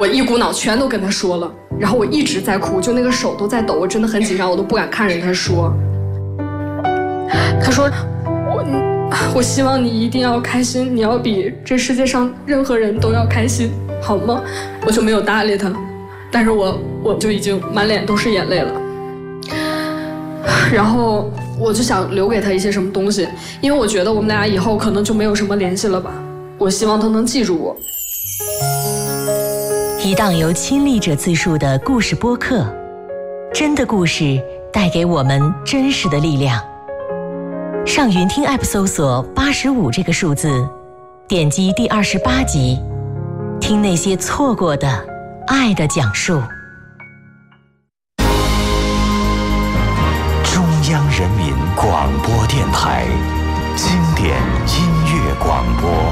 我一股脑全都跟他说了，然后我一直在哭，就那个手都在抖，我真的很紧张，我都不敢看着他说。他说我希望你一定要开心，你要比这世界上任何人都要开心，好吗？我就没有搭理他，但是我就已经满脸都是眼泪了。然后我就想留给他一些什么东西，因为我觉得我们俩以后可能就没有什么联系了吧。我希望他能记住我。 一档由亲历者自述的故事播客，真的故事带给我们真实的力量。上云听 App 搜索85这个数字，点击第28集，听那些错过的爱的讲述。 中央人民广播电台经典音乐广播。